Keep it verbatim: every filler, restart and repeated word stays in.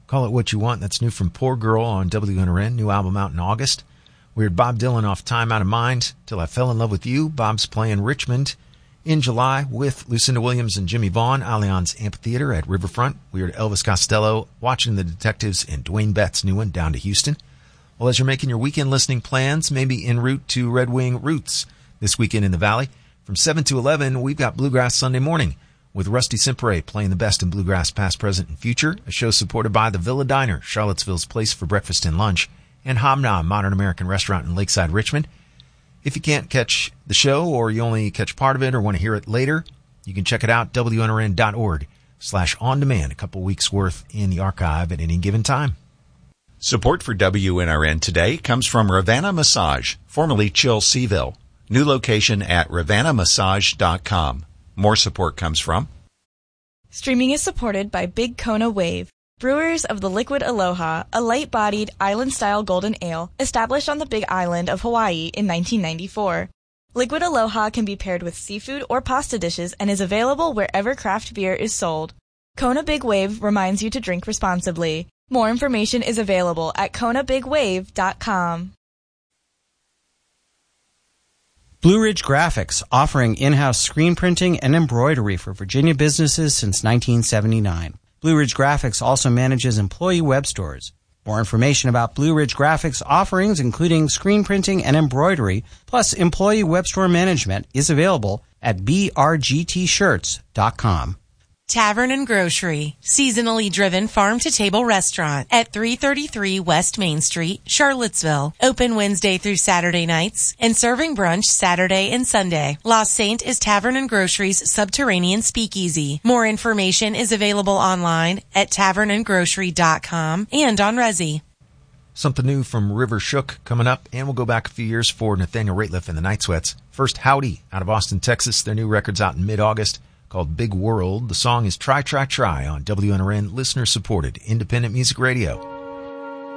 Call It What You Want. That's new from Poor Girl on W N R N. New album out in August. We heard Bob Dylan off Time Out of Mind, Till I Fell in Love with You. Bob's playing Richmond in July with Lucinda Williams and Jimmy Vaughn, Allianz Amphitheater at Riverfront. We heard Elvis Costello, Watching the Detectives, and Dwayne Betts' new one, Down to Houston. Well, as you're making your weekend listening plans, maybe en route to Red Wing Roots this weekend in the Valley, from seven to eleven, we've got Bluegrass Sunday Morning with Rusty Simpre playing the best in bluegrass past, present, and future. A show supported by the Villa Diner, Charlottesville's place for breakfast and lunch, and Hamna, Modern American Restaurant in Lakeside, Richmond. If you can't catch the show or you only catch part of it or want to hear it later, you can check it out, W N R N dot org slash on demand, a couple weeks worth in the archive at any given time. Support for W N R N today comes from Ravanna Massage, formerly Chill Seaville. New location at ravanna massage dot com. More support comes from Streaming is supported by Big Kona Wave, brewers of the Liquid Aloha, a light-bodied, island-style golden ale established on the Big Island of Hawaii in nineteen ninety-four. Liquid Aloha can be paired with seafood or pasta dishes and is available wherever craft beer is sold. Kona Big Wave reminds you to drink responsibly. More information is available at kona big wave dot com. Blue Ridge Graphics, offering in-house screen printing and embroidery for Virginia businesses since nineteen seventy-nine. Blue Ridge Graphics also manages employee web stores. More information about Blue Ridge Graphics offerings, including screen printing and embroidery, plus employee web store management, is available at b r g t shirts dot com. Tavern and Grocery, seasonally driven farm-to-table restaurant at three thirty-three West Main Street, Charlottesville. Open Wednesday through Saturday nights and serving brunch Saturday and Sunday. La Sainte is Tavern and Grocery's subterranean speakeasy. More information is available online at tavern and grocery dot com and on Resi. Something new from River Shook coming up, and we'll go back a few years for Nathaniel Rateliff and the Night Sweats. First, Howdy out of Austin, Texas. Their new record's out in mid-August, called Big World. The song is Try, Try, Try on W N R N, listener-supported independent music radio.